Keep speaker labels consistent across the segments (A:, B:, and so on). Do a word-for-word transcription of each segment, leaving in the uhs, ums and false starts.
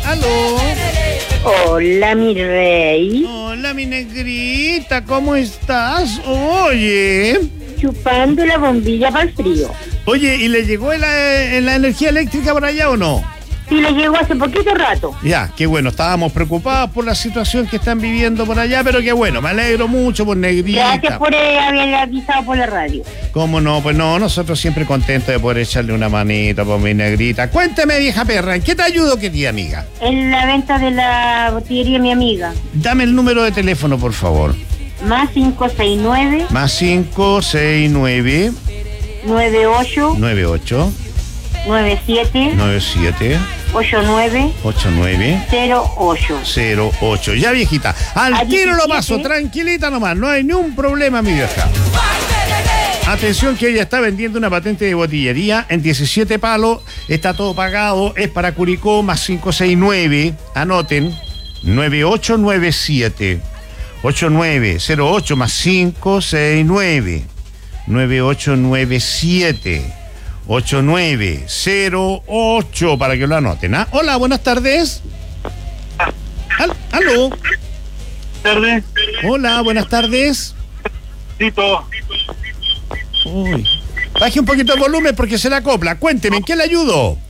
A: Aló.
B: Hola, mi rey.
A: Hola, mi negrita, ¿cómo estás? Oye.
B: Chupando la bombilla para el frío.
A: Oye, ¿y le llegó la, la energía eléctrica por allá o no?
B: Sí, le llegó hace poquito rato.
A: Ya, qué bueno, estábamos preocupados por la situación que están viviendo por allá, pero qué bueno, me alegro mucho por negrita.
B: Gracias por eh, haber avisado por la radio.
A: ¿Cómo no? Pues no, nosotros siempre contentos de poder echarle una manita por mi negrita. Cuéntame, vieja perra, ¿en qué te ayudo, querida amiga?
B: En la venta de la botillería, mi amiga.
A: Dame el número de teléfono, por favor.
B: Más cinco seis nueve.
A: Más cinco seis nueve.
B: nueve ocho.
A: nueve ocho.
B: nueve siete.
A: nueve siete.
B: ocho nueve.
A: ocho nueve.
B: cero ocho.
A: cero ocho. Ya, viejita, al
B: A
A: tiro lo
B: diecisiete.
A: paso, tranquilita nomás, no hay ningún problema, mi vieja. Atención que ella está vendiendo una patente de botillería en diecisiete palos, está todo pagado, es para Curicó, más cinco seis nueve, anoten, nueve ocho nueve siete, ocho nueve cero ocho, más cinco seis nueve, nueve ocho nueve siete, ocho nueve cero ocho, para que lo anoten, ¿ah? Hola, buenas tardes. Al- ¿Aló?
C: Tarde,
A: Hola, buenas tardes.
C: Tito.
A: Uy. Baje un poquito el volumen porque se la acopla. Cuénteme, ¿en qué le ayudo?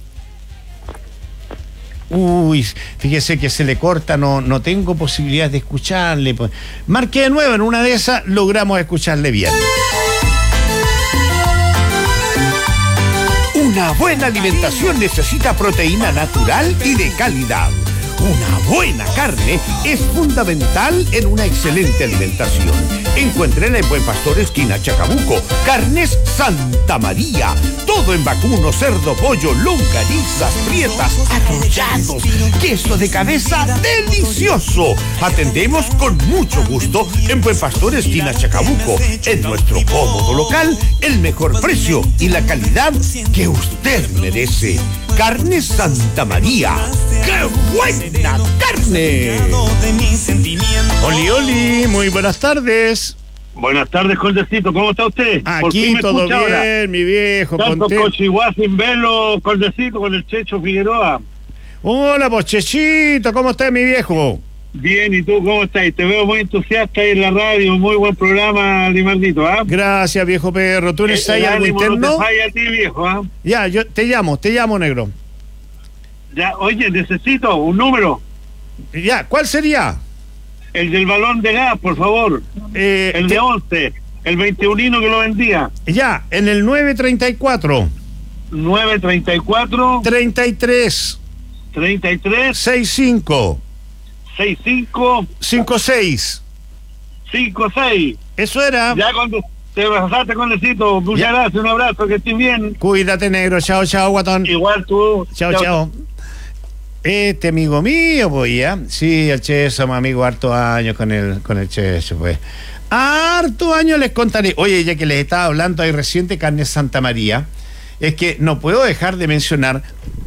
A: Uy, fíjese que se le corta, no, no tengo posibilidad de escucharle. Pues. Marque de nuevo, en una de esas logramos escucharle bien.
D: Una buena alimentación necesita proteína natural y de calidad. Una buena carne es fundamental en una excelente alimentación. Encuéntrela en Buen Pastor, esquina Chacabuco. Carnes Santa María. Todo en vacuno, cerdo, pollo, longanizas, prietas, arrollados, queso de cabeza delicioso. Atendemos con mucho gusto en Buen Pastor, esquina Chacabuco. En nuestro cómodo local, el mejor precio y la calidad que usted merece. Carne Santa María. ¡Qué buena carne!
A: Oli, oli, muy buenas tardes.
C: Buenas tardes, Coldecito. ¿Cómo está usted? ¿Por qué
A: Aquí
C: me
A: todo
C: escucha
A: bien,
C: ahora?
A: mi viejo,
C: Tanto
A: contento.
C: Cochiguá sin verlo, Coldecito, con el Checho Figueroa.
A: Hola, pochechito, ¿cómo está mi viejo?
C: Bien, ¿y tú cómo estás? Te veo muy entusiasta ahí en la radio. Muy buen programa, Limardito, ¿ah?
A: Gracias, viejo perro. ¿Tú eres ahí
C: El
A: algo
C: ánimo
A: interno?
C: no te falla a ti, viejo, ¿ah?
A: Ya, yo te llamo, te llamo, negro.
C: Ya, oye, necesito un número.
A: Ya, ¿cuál sería?
C: El del balón de gas, por favor.
A: Eh,
C: El
A: te-
C: de once. El veintiuno que lo vendía.
A: Ya, en el nueve treinta y cuatro,
C: nueve treinta y cuatro,
A: treinta y tres,
C: treinta y tres,
A: sesenta y cinco,
C: sesenta y cinco,
A: cincuenta y seis.
C: cincuenta y seis.
A: Eso era.
C: Ya cuando te pasaste con el cito, muchas
A: Ya.
C: gracias, un abrazo, que estés bien.
A: Cuídate, negro. Chao, chao, guatón.
C: Igual tú.
A: Chao, chao. Este amigo mío, pues ya. Sí, el Che, somos amigos hartos años con el, con el Checho, pues. Hartos años les contaré. Oye, ya que les estaba hablando ahí reciente Carne Santa María, es que no puedo dejar de mencionar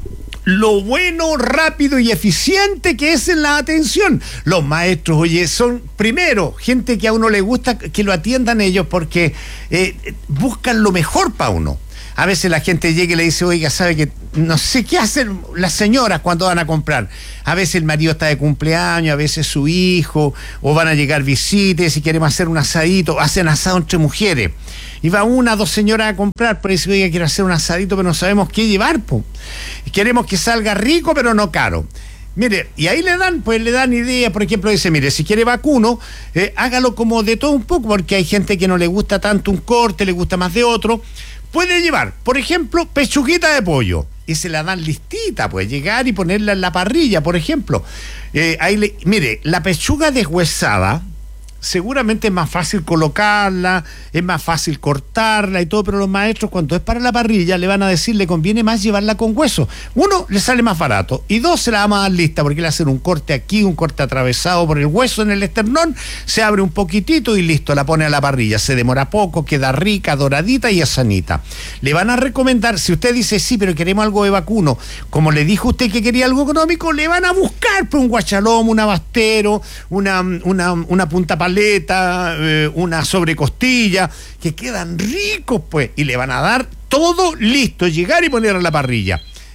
A: lo bueno, rápido y eficiente que es en la atención. Los maestros, oye, son primero gente que a uno le gusta que lo atiendan ellos porque eh, buscan lo mejor para uno. A veces la gente llega y le dice, oiga, ¿sabe que no sé qué hacen las señoras cuando van a comprar? A veces el marido está de cumpleaños, a veces su hijo, o van a llegar visitas y queremos hacer un asadito, hacen asado entre mujeres. Y va una, dos señoras a comprar, pero dice, oiga, quiero hacer un asadito, pero no sabemos qué llevar, po. Queremos que salga rico, pero no caro. Mire, y ahí le dan, pues le dan ideas, por ejemplo, dice, mire, si quiere vacuno, eh, hágalo como de todo un poco, porque hay gente que no le gusta tanto un corte, le gusta más de otro. Puede llevar, por ejemplo, pechuguita de pollo, y se la dan listita, pues llegar y ponerla en la parrilla, por ejemplo. Eh, ahí le, mire, la pechuga deshuesada, seguramente es más fácil colocarla, es más fácil cortarla y todo, pero los maestros cuando es para la parrilla le van a decir, le conviene más llevarla con hueso. Uno, le sale más barato, y dos, se la vamos a dar lista, porque le hacen un corte aquí, un corte atravesado por el hueso en el esternón, se abre un poquitito y listo, la pone a la parrilla, se demora poco, queda rica, doradita y es sanita. Le van a recomendar, si usted dice, sí, pero queremos algo de vacuno, como le dijo usted que quería algo económico, le van a buscar pues, un guachalomo, un abastero, una, una, una punta paleta, eh, una sobrecostilla, que quedan ricos, pues, y le van a dar todo listo, llegar y poner a la parrilla.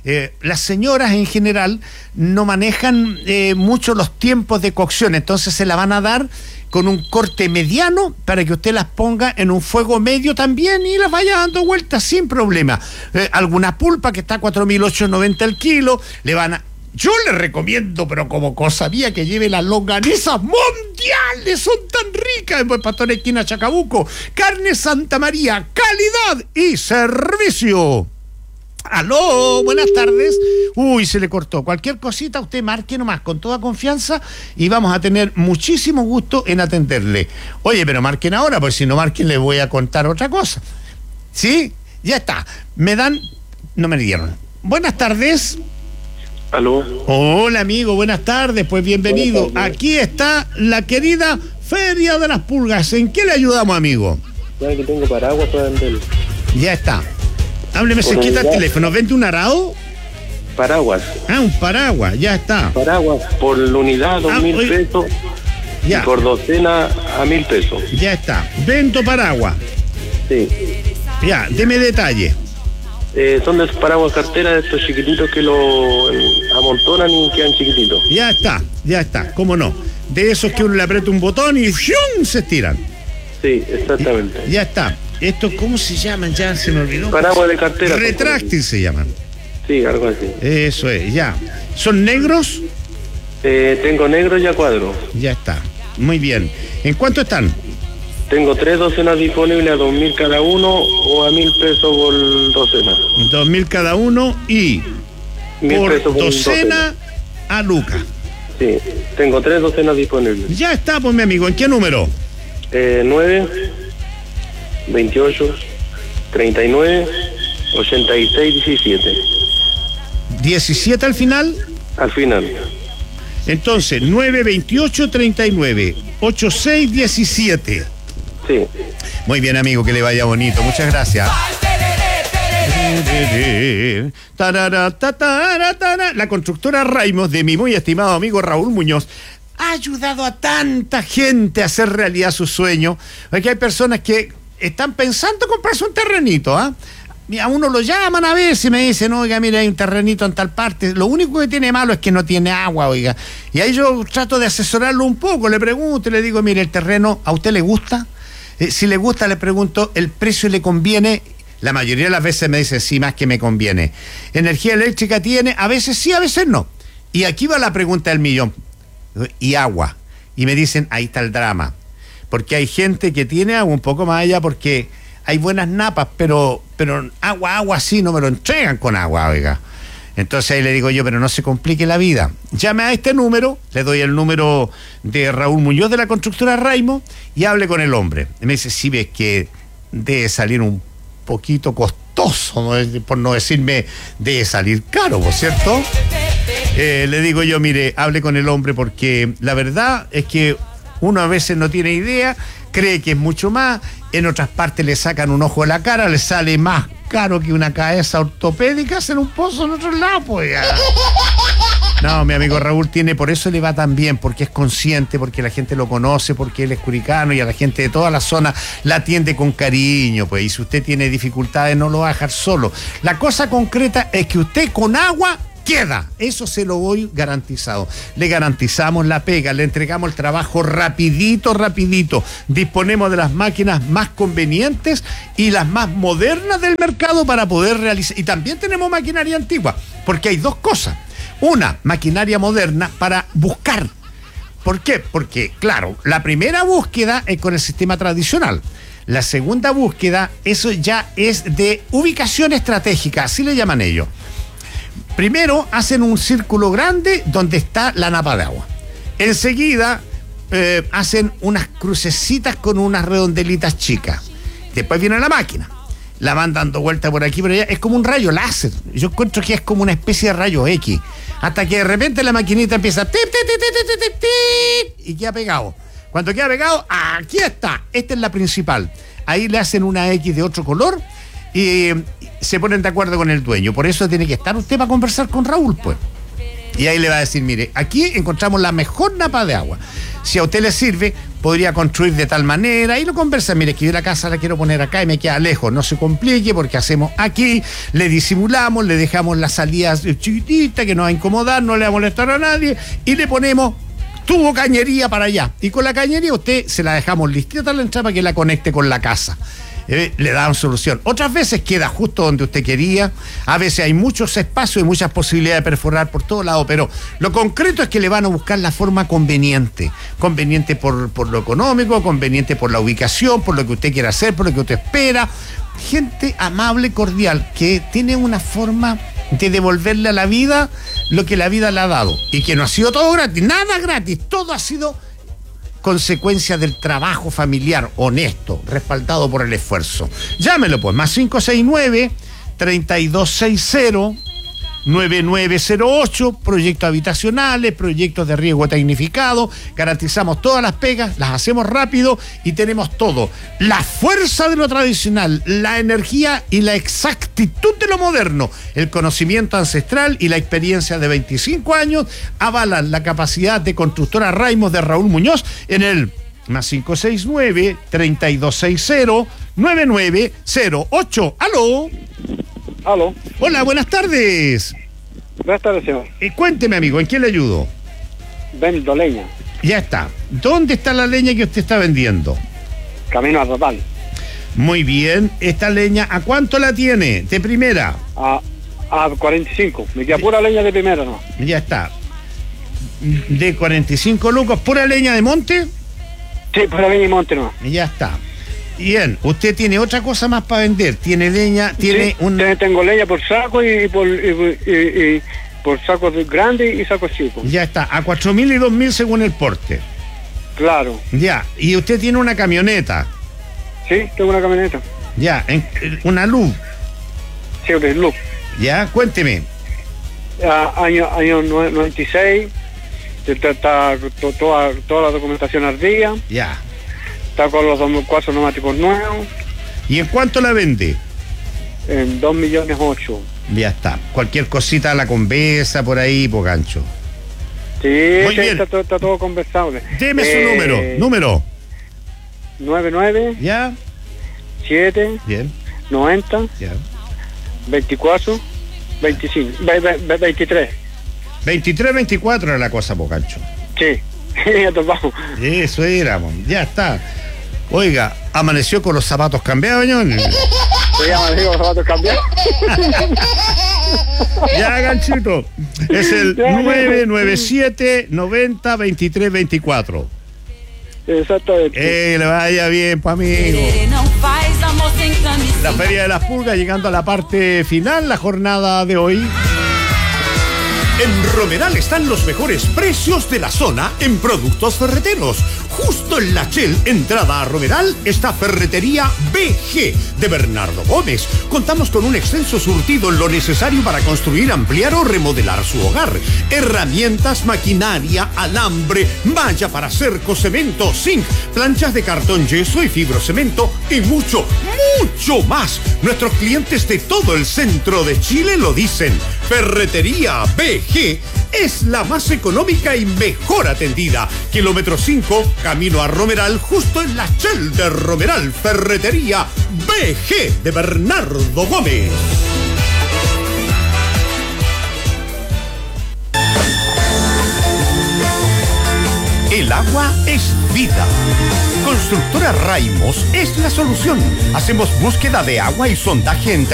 A: Eh, las señoras en general no manejan eh, mucho los tiempos de cocción, entonces se la van a dar con un corte mediano para que usted las ponga en un fuego medio también y las vaya dando vueltas sin problema. Eh, alguna pulpa que está a cuatro mil ochocientos noventa el kilo, le van a... Yo le recomiendo, pero como cosa mía, que lleve las longanizas mundiales, son tan ricas en Buen Pastor, esquina Chacabuco. Carne Santa María, calidad y servicio. Aló, buenas tardes. Uy, se le cortó. Cualquier cosita, usted marque nomás con toda confianza y vamos a tener muchísimo gusto en atenderle. Oye, pero marquen ahora, porque si no marquen les voy a contar otra cosa. ¿Sí? Ya está. Me dan... No me dieron. Buenas tardes.
E: Aló.
A: Hola, amigo, buenas tardes, pues bienvenido. Aquí está la querida Feria de las Pulgas. ¿En qué le ayudamos, amigo?
E: Ya que tengo paraguas para vender.
A: Ya está. Hábleme, se quita el teléfono. ¿Vende un arado?
E: Paraguas.
A: Ah, un paraguas, ya está.
E: Paraguas por la unidad, dos
A: Ah,
E: mil
A: oye.
E: pesos.
A: Ya.
E: Y por docena a mil pesos.
A: Ya está. Vendo paraguas.
E: Sí.
A: Ya, deme detalle.
E: Eh, son de esos paraguas cartera, de estos chiquititos que lo eh, amontonan y quedan chiquititos.
A: Ya está, ya está, cómo no. De esos que uno le aprieta un botón y ¡fium! Se estiran.
E: Sí, exactamente.
A: Ya está. Estos, ¿cómo se llaman? Ya se me olvidó.
E: Paraguas de cartera.
A: Retráctil se llaman.
E: Sí, algo así.
A: Eso es, ya. ¿Son negros?
E: Eh, tengo negro y a cuadro.
A: Ya está. Muy bien. ¿En cuánto están?
E: Tengo tres docenas disponibles a dos mil cada uno o a mil pesos por docena.
A: Dos mil cada uno y
E: Mil
A: por
E: pesos por
A: docena a Luca.
E: Sí, tengo tres docenas disponibles.
A: Ya está, pues mi amigo. ¿En qué número?
E: Eh, nueve, veintiocho, treinta y nueve, ochenta y seis, diecisiete.
A: diecisiete al final.
E: Al final.
A: Entonces, nueve, veintiocho, treinta y nueve, ochenta y seis, diecisiete.
E: Sí.
A: Muy bien, amigo, que le vaya bonito. Muchas gracias. La constructora Raimos, de mi muy estimado amigo Raúl Muñoz, ha ayudado a tanta gente a hacer realidad su sueño. Porque hay personas que están pensando comprarse un terrenito, ¿ah? A uno lo llaman a veces y me dicen, oiga, mira, hay un terrenito en tal parte. Lo único que tiene malo es que no tiene agua, oiga. Y ahí yo trato de asesorarlo un poco, le pregunto y le digo, mire, el terreno, ¿a usted le gusta? Eh, si le gusta, le pregunto, ¿el precio le conviene? La mayoría de las veces me dice, sí, más que me conviene. ¿Energía eléctrica tiene? A veces sí, a veces no. Y aquí va la pregunta del millón. ¿Y agua? Y me dicen, ahí está el drama. Porque hay gente que tiene agua un poco más allá porque hay buenas napas, pero, pero agua, agua sí, no me lo entregan con agua, oiga. Entonces ahí le digo yo, pero no se complique la vida. Llame a este número, le doy el número de Raúl Muñoz de la constructora Raimo y hable con el hombre. Y me dice, sí, ves que debe salir un poquito costoso, ¿no? Por no decirme, debe salir caro, ¿por cierto? Eh, le digo yo, mire, hable con el hombre porque la verdad es que uno a veces no tiene idea, cree que es mucho más, en otras partes le sacan un ojo de la cara, le sale más caro que una cabeza ortopédica hacer un pozo en otro lado, pues ya. No, mi amigo Raúl tiene, por eso le va tan bien, porque es consciente, porque la gente lo conoce, porque él es curicano y a la gente de toda la zona la atiende con cariño, pues, y si usted tiene dificultades no lo va a dejar solo. La cosa concreta es que usted con agua queda, eso se lo voy garantizado. Le garantizamos la pega, le entregamos el trabajo rapidito, rapidito. Disponemos de las máquinas más convenientes y las más modernas del mercado para poder realizar. Y también tenemos maquinaria antigua, porque hay dos cosas. Una, maquinaria moderna para buscar. ¿Por qué? Porque, claro, la primera búsqueda es con el sistema tradicional. La segunda búsqueda, eso ya es de ubicación estratégica, así le llaman ellos. Primero hacen un círculo grande donde está la napa de agua. Enseguida eh, hacen unas crucecitas con unas redondelitas chicas. Después viene la máquina. La van dando vuelta por aquí, por allá. Es como un rayo láser. Yo encuentro que es como una especie de rayo X. Hasta que de repente la maquinita empieza... Tip, tip, tip, tip, tip, tip, y queda pegado. Cuando queda pegado, aquí está. Esta es la principal. Ahí le hacen una X de otro color y se ponen de acuerdo con el dueño. Por eso tiene que estar usted para conversar con Raúl, pues. Y ahí le va a decir, mire, aquí encontramos la mejor napa de agua. Si a usted le sirve, podría construir de tal manera, y lo conversa, mire, que yo la casa la quiero poner acá y me queda lejos, no se complique porque hacemos aquí, le disimulamos, le dejamos las salidas chiquititas que no va a incomodar, no le va a molestar a nadie, y le ponemos tubo cañería para allá. Y con la cañería usted se la dejamos listita a la entrada para que la conecte con la casa. Eh, le dan solución. Otras veces queda justo donde usted quería, a veces hay muchos espacios y muchas posibilidades de perforar por todos lados, pero lo concreto es que le van a buscar la forma conveniente, conveniente por, por lo económico, conveniente por la ubicación, por lo que usted quiera hacer, por lo que usted espera. Gente amable, cordial, que tiene una forma de devolverle a la vida lo que la vida le ha dado, y que no ha sido todo gratis, nada gratis, todo ha sido consecuencia del trabajo familiar honesto, respaldado por el esfuerzo. Llámelo pues, más cinco seis nueve, tres dos seis cero, nueve nueve cero ocho, proyectos habitacionales, proyectos de riesgo tecnificado, garantizamos todas las pegas, las hacemos rápido y tenemos todo. La fuerza de lo tradicional, la energía y la exactitud de lo moderno, el conocimiento ancestral y la experiencia de veinticinco años avalan la capacidad de constructora Raimos de Raúl Muñoz en el más cinco seis nueve, tres dos seis cero, nueve nueve cero ocho. ¡Aló!
C: Aló.
A: Hola, buenas tardes.
C: Buenas tardes, señor.
A: Eh, cuénteme, amigo, ¿en qué le ayudo?
C: Vendo leña.
A: Ya está. ¿Dónde está la leña que usted está vendiendo?
C: Camino a Rotal.
A: Muy bien. ¿Esta leña a cuánto la tiene? De primera.
C: A, a cuarenta y cinco. Me queda pura leña de primera, ¿no?
A: Ya está. De cuarenta y cinco lucas, ¿pura leña de monte?
C: Sí, pura leña y monte, ¿no?
A: Ya está. Bien, usted tiene otra cosa más para vender. Tiene leña, tiene
C: Sí,
A: un...
C: tengo leña por saco y por, y, y, y, por sacos grandes y sacos chicos.
A: Ya está, a cuatro mil y dos mil según el porte.
C: Claro.
A: Ya, y usted tiene una camioneta.
C: Sí, tengo una camioneta.
A: Ya, en, una luz.
C: Sí, de luz.
A: Ya, cuénteme.
C: Ah, año, año noventa y seis. Está, está to, toda, toda la documentación al día.
A: Ya.
C: Está con los dos cuatro neumáticos nuevos.
A: ¿Y en cuánto la vende?
C: En dos millones ocho.
A: Ya está. Cualquier cosita la conversa por ahí, por gancho.
C: Sí,
A: Muy
C: sí,
A: bien.
C: está, todo- está todo conversable.
A: Deme
C: Eh,
A: su número. Número.
C: nueve nueve
A: Ya.
C: siete
A: Bien.
C: noventa
A: Ya.
C: veinticuatro veinticinco ve- ve- ve- veintitrés.
A: veintitrés, veinticuatro era la cosa, por gancho.
C: Sí, ya topamos.
A: Eso éramos. Ya está. Oiga, amaneció con los zapatos cambiados, señor.
C: Se llama, digo, los zapatos cambiados.
A: Ya, ganchito. Es el nueve nueve siete, noventa, veintitrés, veinticuatro.
C: Exactamente.
A: Eh, le vaya bien, pa' amigo. La Feria de las Pulgas llegando a la parte final, la jornada de hoy.
D: En Romeral están los mejores precios de la zona en productos ferreteros. Justo en la Shell, entrada a Romeral, está Ferretería B G de Bernardo Gómez. Contamos con un extenso surtido en lo necesario para construir, ampliar o remodelar su hogar. Herramientas, maquinaria, alambre, malla para cerco, cemento, zinc, planchas de cartón, yeso y fibrocemento y mucho, mucho más. Nuestros clientes de todo el centro de Chile lo dicen. Ferretería B G es la más económica y mejor atendida. Kilómetro cinco, camino a Romeral, justo en la Shell de Romeral. Ferretería B G de Bernardo Gómez. El agua es vida. Constructora Raimos es la solución. Hacemos búsqueda de agua y sondaje entre